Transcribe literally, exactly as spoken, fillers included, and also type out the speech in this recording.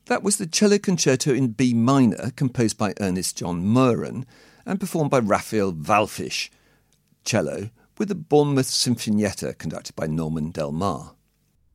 That was the Cello Concerto in B minor, composed by Ernest John Moran and performed by Raphael Wallfisch, cello, with the Bournemouth Sinfonietta conducted by Norman Del Mar.